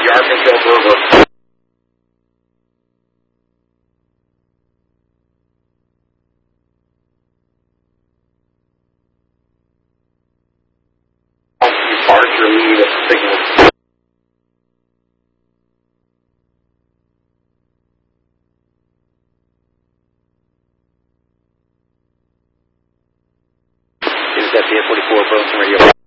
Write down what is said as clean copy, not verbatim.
Yarmouth over. Departure lead at signal. Is that the 44 approach radio?